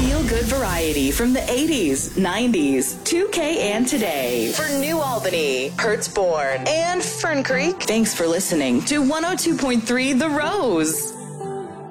feel-good variety from the 80s, 90s, 2K, and today. For New Albany, Hertzborn, and Fern Creek, thanks for listening to 102.3 The Rose.